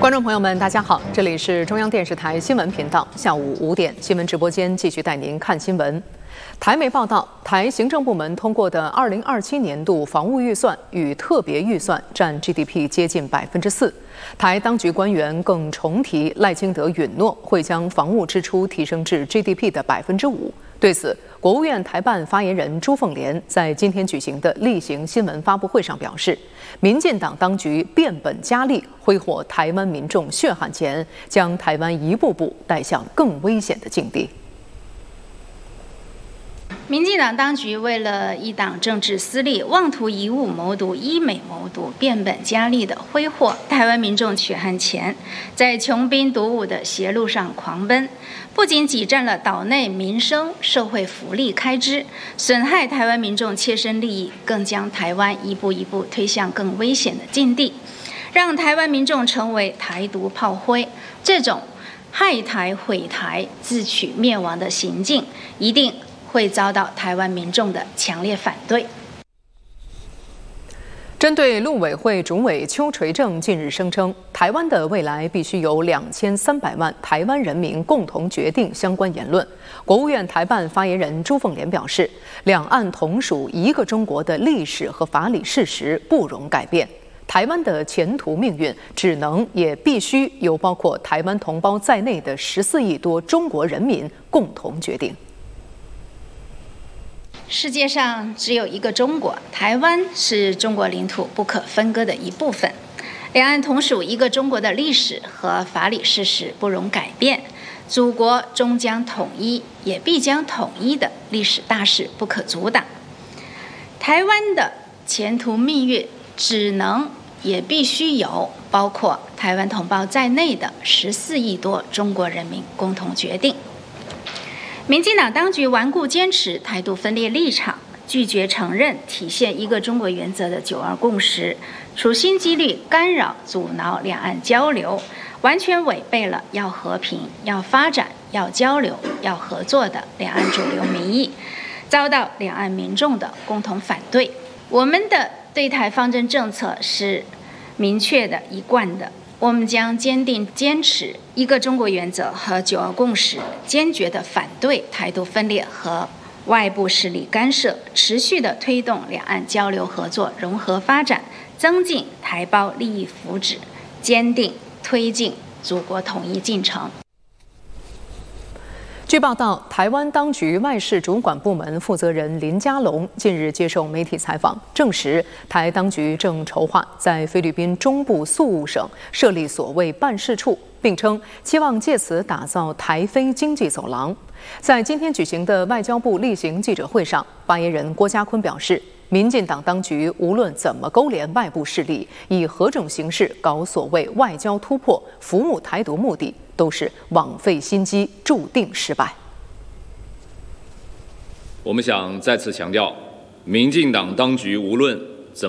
观众朋友们，大家好，这里是中央电视台新闻频道，下午5点新闻直播间继续带您看新闻。台媒报道，台行政部门通过的2027年度防务预算与特别预算占 GDP 接近4%。台当局官员更重提赖清德允诺会将防务支出提升至 GDP 的5%。对此，国务院台办发言人朱凤莲在今天举行的例行新闻发布会上表示，民进党当局变本加厉挥霍台湾民众血汗钱，将台湾一步步带向更危险的境地。 民进党当局为了一党政治私利，妄图以武谋独、以美谋独，变本加厉地挥霍台湾民众血汗钱，在穷兵黩武的邪路上狂奔，不仅挤占了岛内民生、社会福利开支，损害台湾民众切身利益，更将台湾一步一步推向更危险的境地，让台湾民众成为台独炮灰。这种害台毁台、自取灭亡的行径，一定会遭到台湾民众的强烈反对。 针对陆委会主委邱垂正近日声称，台湾的未来必须由2300万台湾人民共同决定相关言论，国务院台办发言人朱凤莲表示，两岸同属一个中国的历史和法理事实不容改变，台湾的前途命运只能也必须由包括台湾同胞在内的14亿多中国人民共同决定。 世界上只有一个中国，台湾是中国领土不可分割的一部分。两岸同属一个中国的历史和法理事实不容改变，祖国终将统一，也必将统一的历史大势不可阻挡。台湾的前途命运只能也必须由包括台湾同胞在内的14亿多中国人民共同决定。民进党当局顽固坚持台独分裂立场，拒绝承认体现一个中国原则的9·2共识，处心积虑干扰阻挠两岸交流，完全违背了要和平、要发展、要交流、要合作的两岸主流民意，遭到两岸民众的共同反对。我们的对台方针政策是明确的、一贯的，我们将坚定坚持一个中国原则和9·2共识，坚决地反对台独分裂和外部势力干涉，持续地推动两岸交流合作融合发展，增进台胞利益福祉，坚定推进祖国统一进程。 据报道，台湾当局外事主管部门负责人林佳龙近日接受媒体采访，证实台当局正筹划在菲律宾中部宿务省设立所谓办事处，并称期望借此打造台菲经济走廊。在今天举行的外交部例行记者会上，发言人郭家坤表示，民进党当局无论怎么勾连外部势力，以何种形式搞所谓外交突破，服务台独目的，都是枉费心机，注定失败。 我们想再次强调，民进党当局无论